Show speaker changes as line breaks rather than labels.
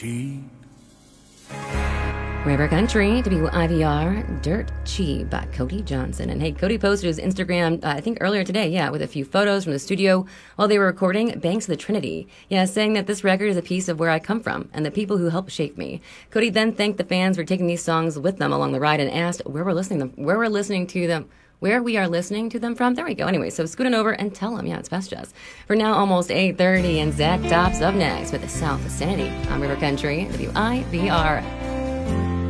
River Country, WIVR, Dirt Cheap by Cody Johnson. And hey, Cody posted his Instagram, I think earlier today, with a few photos from the studio while they were recording Banks of the Trinity. Saying that this record is a piece of where I come from and the people who helped shape me. Cody then thanked the fans for taking these songs with them along the ride and asked where we are listening to them from. There we go. Anyway, so scoot on over and tell them. It's Best Jazz. For now, almost 8:30, and Zach Tops up next with the South Vicinity on River Country, WIVR.